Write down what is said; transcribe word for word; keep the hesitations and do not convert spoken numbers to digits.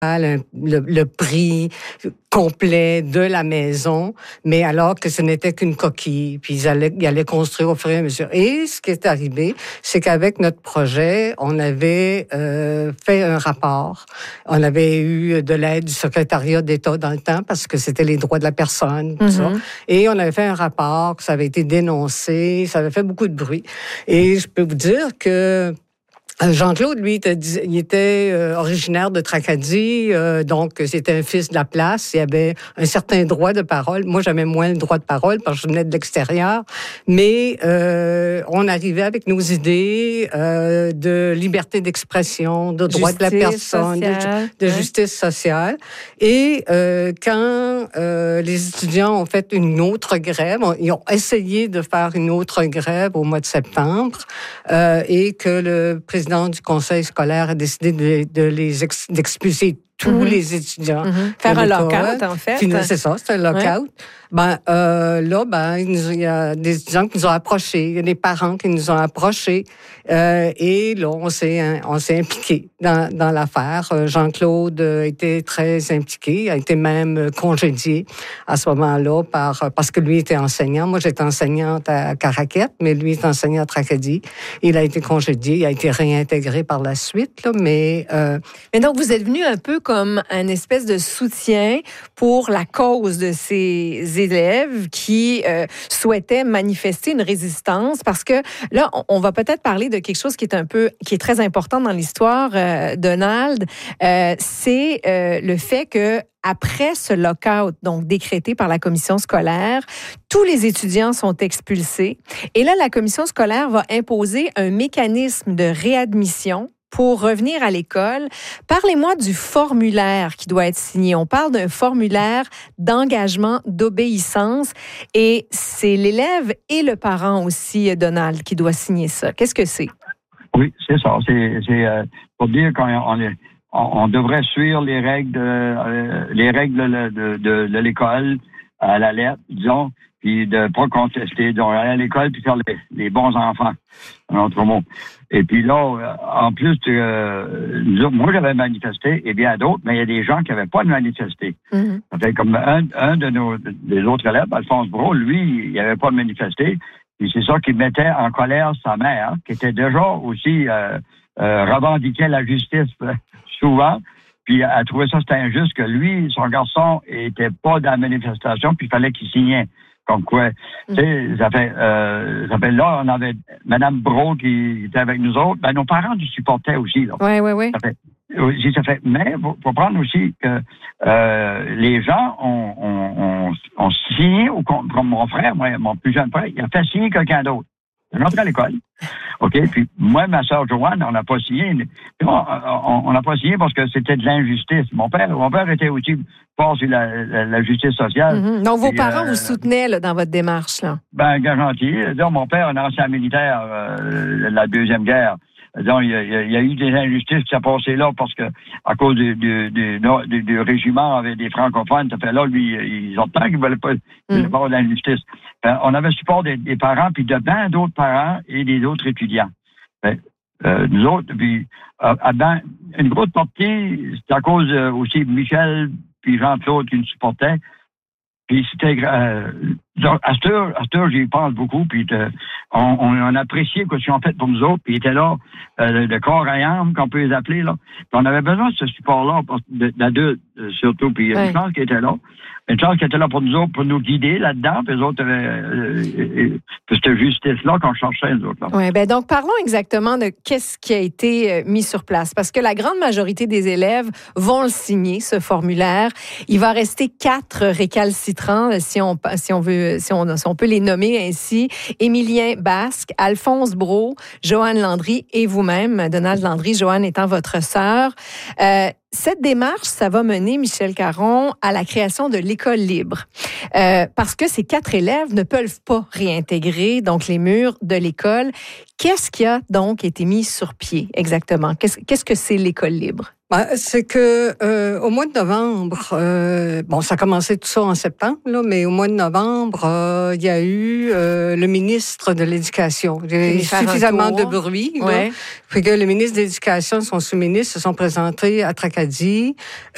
le, le prix complet de la maison, mais alors que ce n'était qu'une coquille. Puis ils allaient, ils allaient construire au fur et à mesure. Et ce qui est arrivé, c'est qu'avec notre projet, on avait euh, fait un rapport. On avait eu de l'aide du secrétariat d'État dans le temps parce que c'était les droits de la personne, tout mm-hmm. ça. Et on avait fait un rapport, ça avait été dénoncé, ça avait fait beaucoup de bruit. Et je peux vous dire que Jean-Claude, lui, était, il était euh, originaire de Tracadie, euh, donc c'était un fils de la place. Il avait un certain droit de parole. Moi, j'avais moins le droit de parole parce que je venais de l'extérieur. Mais euh, on arrivait avec nos idées euh, de liberté d'expression, de droit de la personne, sociale, de, de ouais. justice sociale. Et euh, quand euh, les étudiants ont fait une autre grève, ils ont essayé de faire une autre grève au mois de septembre, euh, et que le président du conseil scolaire a décidé de, de les ex, d'expulser tous mm-hmm. les étudiants. Mm-hmm. Faire un lock-out, en fait. Puis, c'est ça, c'est un lock-out. Ouais. Ben, euh, là, ben, il, nous, il y a des étudiants qui nous ont approchés, il y a des parents qui nous ont approchés, euh, et là, on s'est, on s'est impliqués dans, dans l'affaire. Jean-Claude était très impliqué, a été même congédié à ce moment-là par, parce que lui était enseignant. Moi, j'étais enseignante à Caraquette, mais lui est enseignant à Tracadie. Il a été congédié, il a été réintégré par la suite, là, mais... Euh, mais donc, vous êtes venu un peu comme un espèce de soutien pour la cause de ces élèves qui euh, souhaitaient manifester une résistance, parce que là, on, on va peut-être parler de quelque chose qui est un peu, qui est très important dans l'histoire, euh, Donald, euh, c'est euh, le fait que après ce lock-out, donc décrété par la commission scolaire, tous les étudiants sont expulsés. Et là, la commission scolaire va imposer un mécanisme de réadmission pour revenir à l'école. Parlez-moi du formulaire qui doit être signé. On parle d'un formulaire d'engagement d'obéissance et c'est l'élève et le parent aussi, Donald, qui doit signer ça. Qu'est-ce que c'est? Oui, c'est ça. C'est, c'est euh, pour dire qu'on on, on, on devrait suivre les règles de, euh, les règles de, de, de, de l'école à la lettre, disons, puis de pas contester, donc aller à l'école puis faire les, les bons enfants, en autre mot. Et puis là, en plus, euh, moi j'avais manifesté, et bien d'autres, mais il y a des gens qui n'avaient pas de manifester. Mm-hmm. Ça fait comme un, un de nos des autres élèves, Alphonse Brault, lui, il n'avait pas de manifester. Puis c'est ça qui mettait en colère sa mère, qui était déjà aussi euh, euh, revendiquait la justice euh, souvent. Puis elle trouvait ça c'était injuste que lui, son garçon, était pas dans la manifestation, puis il fallait qu'il signait. Comme quoi, mm. tu sais, ça fait, euh, ça fait là, on avait Mme Brault qui était avec nous autres. Ben, nos parents nous supportaient aussi, là. Oui, oui, oui. Ça fait, oui, ça fait, mais il faut prendre aussi que euh, les gens ont, ont, ont, ont signé, ou comme mon frère, moi, mon plus jeune frère, il a fait signer quelqu'un d'autre. Il est rentré à l'école. OK? Puis moi, ma sœur Joanne, on n'a pas signé. On n'a pas signé parce que c'était de l'injustice. Mon père, mon père était aussi fort sur la, la, la justice sociale. Mm-hmm. Donc, vos puis, parents euh, vous soutenaient là, dans votre démarche, là? Ben, gentil. Donc, mon père, un ancien militaire euh, de la Deuxième Guerre. Donc, il y, a, il y a eu des injustices qui sont passées là parce que, à cause du, du, du, du, du régiment avec des francophones, ça fait là, lui, ils ont tant qu'ils ne voulaient pas, mm. pas d'injustice. Ben, on avait le support des, des parents, puis de bien d'autres parents et des autres étudiants. Ben, euh, nous autres, puis, euh, ben, une grosse partie, c'est à cause euh, aussi de Michel puis Jean-Claude qui nous supportaient. Puis c'était... Euh, à cette heure, à cette heure, j'y pense beaucoup, puis de, on, on appréciait ce qu'ils ont fait pour nous autres, puis ils étaient là, euh, de corps à âme, qu'on peut les appeler, là. Puis on avait besoin de ce support-là, d'adultes, surtout, puis ouais. Une chance qui était là. Une chance qui était là pour nous autres, pour nous guider là-dedans, puis les autres avaient euh, euh, cette justice-là qu'on cherchait, nous autres. Oui, bien donc parlons exactement de qu'est-ce qui a été mis sur place, parce que la grande majorité des élèves vont le signer, ce formulaire. Il va rester quatre récalcitrants, si on, si on veut Si on, si on peut les nommer ainsi, Émilien Basque, Alphonse Brault, Joanne Landry et vous-même, Donald Landry, Joanne étant votre sœur. Euh, cette démarche, ça va mener, Michel Caron, à la création de l'école libre. Euh, parce que ces quatre élèves ne peuvent pas réintégrer donc les murs de l'école. Qu'est-ce qui a donc été mis sur pied exactement? Qu'est-ce, qu'est-ce que c'est l'école libre? Ben, c'est que euh, au mois de novembre, euh, bon, ça a commencé tout ça en septembre, là, mais au mois de novembre, euh, il y a eu euh, le ministre de l'Éducation. Il y a eu suffisamment de bruit. Ouais. Là, fait que le ministre de l'Éducation, son sous-ministre, se sont présentés à Tracadie.